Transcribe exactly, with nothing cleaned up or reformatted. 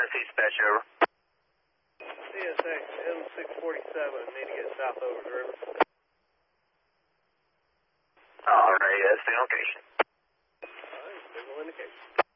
dispatch over. C S X M six forty-seven, need to get south over the river. Alright, that's the location. Alright, visual indication.